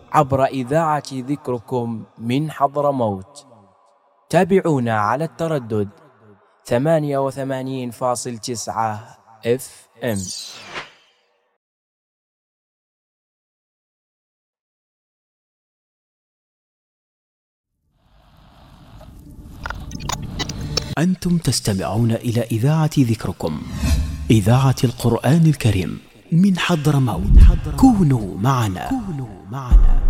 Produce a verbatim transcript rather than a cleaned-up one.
عبر إذاعة ذكركم من حضرموت. تابعونا على التردد ثمانية وثمانين فاصل تسعة اف ام. أنتم تستمعون إلى إذاعة ذكركم، إذاعة القرآن الكريم من حضرموت. كونوا معنا. كونوا معنا.